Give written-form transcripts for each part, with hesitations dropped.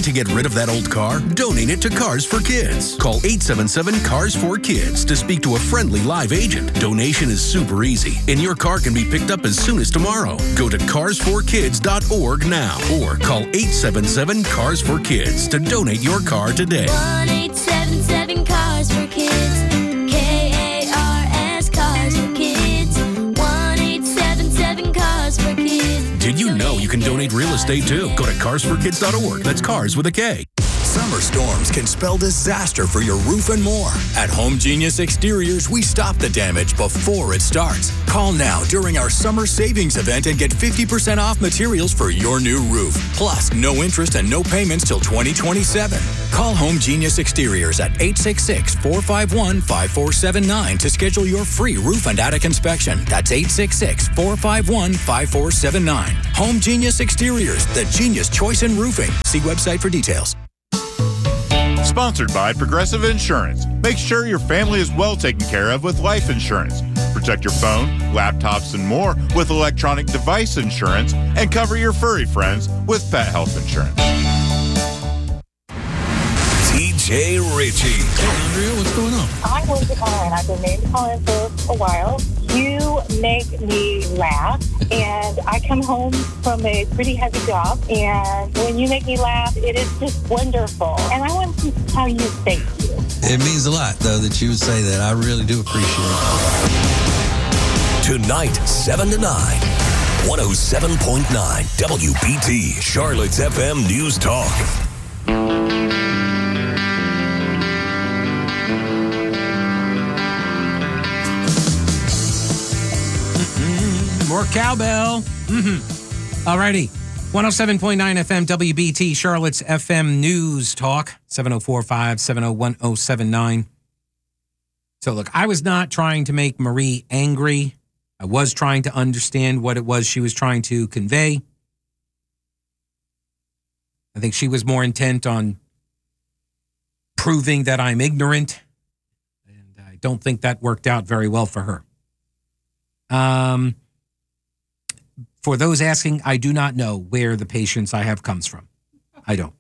to get rid of that old car? Donate it to Cars for Kids. Call 877-CARS4KIDS to speak to a friendly live agent. Donation is super easy, and your car can be picked up as soon as tomorrow. Go to carsforkids.org now or call 877-CARS4KIDS to donate your car today. 1-877-CARS4KIDS. KARS Cars for Kids. 1-877-CARS4KIDS. Did you know you can donate real estate too? Go to carsforkids.org. That's cars with a K. Summer storms can spell disaster for your roof and more. At Home Genius Exteriors, we stop the damage before it starts. Call now during our summer savings event and get 50% off materials for your new roof. Plus, no interest and no payments till 2027. Call Home Genius Exteriors at 866-451-5479 to schedule your free roof and attic inspection. That's 866-451-5479. Home Genius Exteriors, the genius choice in roofing. See website for details. Sponsored by Progressive Insurance. Make sure your family is well taken care of with life insurance. Protect your phone, laptops, and more with electronic device insurance, and cover your furry friends with pet health insurance. TJ Ritchie. Hey, Andrea, what's going on? I was calling. I've been named calling for a while. You make me laugh, and I come home from a pretty heavy job, and when you make me laugh, it is just wonderful. And I want to tell you thank you. It means a lot, though, that you would say that. I really do appreciate it. Tonight, 7 to 9. 107.9 WBT, Charlotte's FM News Talk. More cowbell. Alrighty. 107.9 FM WBT, Charlotte's FM News Talk. 704-570-1079. So look, I was not trying to make Marie angry. I was trying to understand what it was she was trying to convey. I think she was more intent on proving that I'm ignorant. And I don't think that worked out very well for her. For those asking, I do not know where the patience I have comes from. I don't.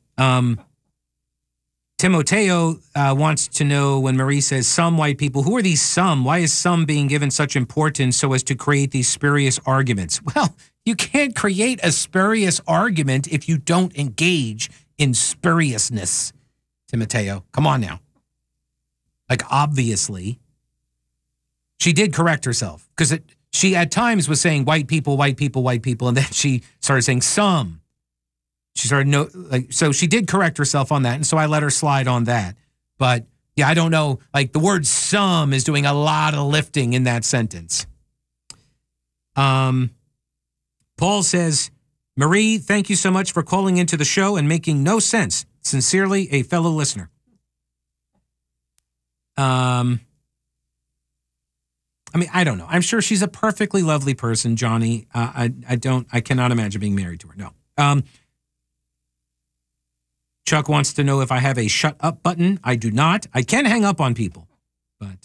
Timoteo wants to know when Marie says some white people, who are these some? Why is some being given such importance so as to create these spurious arguments? Well, you can't create a spurious argument if you don't engage in spuriousness, Timoteo. Come on now. Like, obviously, she did correct herself because she at times was saying white people, white people, white people, and then she started saying some. She started so she did correct herself on that, and so I let her slide on that. But yeah, I don't know. Like, the word some is doing a lot of lifting in that sentence. Paul says, Marie, thank you so much for calling into the show and making no sense. Sincerely, a fellow listener. I mean, I don't know. I'm sure she's a perfectly lovely person, Johnny. I cannot imagine being married to her. No. Chuck wants to know if I have a shut up button. I do not. I can hang up on people, but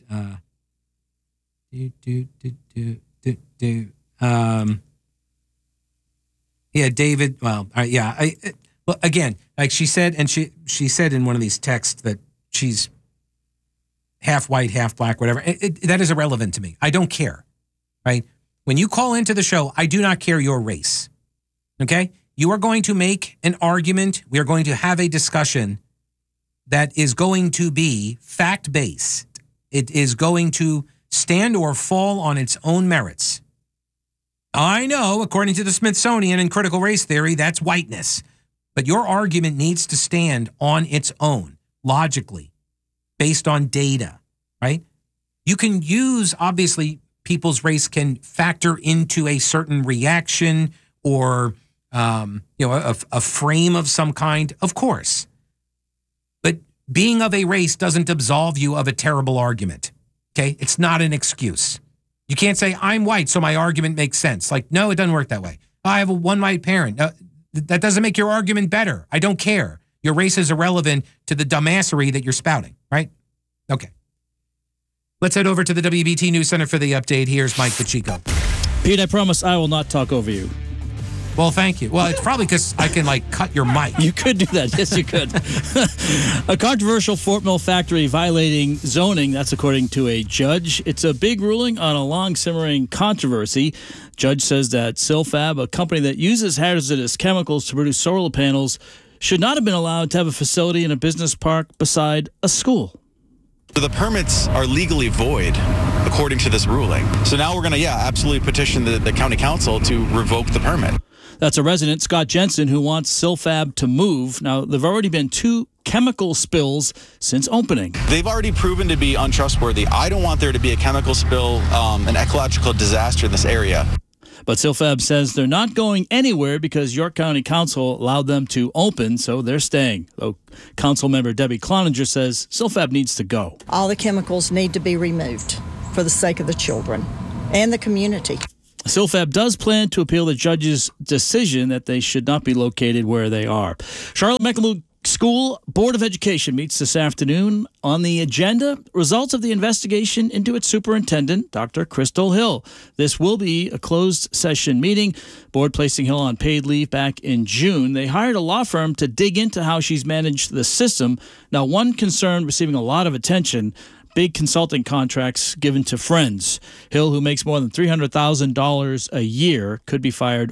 yeah, David. Well, yeah. Well, again, like she said, and she said in one of these texts that she's half white, half black, whatever. That is irrelevant to me. I don't care, right? When you call into the show, I do not care your race, okay? You are going to make an argument. We are going to have a discussion that is going to be fact-based. It is going to stand or fall on its own merits. I know, according to the Smithsonian and critical race theory, that's whiteness. But your argument needs to stand on its own, logically, based on data, right? You can use, obviously, people's race can factor into a certain reaction or a frame of some kind, of course. But being of a race doesn't absolve you of a terrible argument, okay? It's not an excuse. You can't say, I'm white, so my argument makes sense. Like, no, it doesn't work that way. I have one white parent. That doesn't make your argument better. I don't care. Your race is irrelevant to the dumbassery that you're spouting, right? Okay. Let's head over to the WBT News Center for the update. Here's Mike Pacheco. Pete, I promise I will not talk over you. Well, thank you. Well, it's probably because I can cut your mic. You could do that. Yes, you could. A controversial Fort Mill factory violating zoning, that's according to a judge. It's a big ruling on a long simmering controversy. Judge says that Silfab, a company that uses hazardous chemicals to produce solar panels, should not have been allowed to have a facility in a business park beside a school. The permits are legally void, according to this ruling. So now we're going to, absolutely petition the county council to revoke the permit. That's a resident, Scott Jensen, who wants Silfab to move. Now, there have already been 2 chemical spills since opening. They've already proven to be untrustworthy. I don't want there to be a chemical spill, an ecological disaster in this area. But Silfab says they're not going anywhere because York County Council allowed them to open, so they're staying. Though Council member Debbie Cloninger says Silfab needs to go. All the chemicals need to be removed for the sake of the children and the community. Silfab does plan to appeal the judge's decision that they should not be located where they are. Charlotte-Mecklenburg School Board of Education meets this afternoon. On the agenda, results of the investigation into its superintendent, Dr. Crystal Hill. This will be a closed session meeting. Board placing Hill on paid leave back in June. They hired a law firm to dig into how she's managed the system. Now, one concern receiving a lot of attention, big consulting contracts given to friends. Hill, who makes more than $300,000 a year, could be fired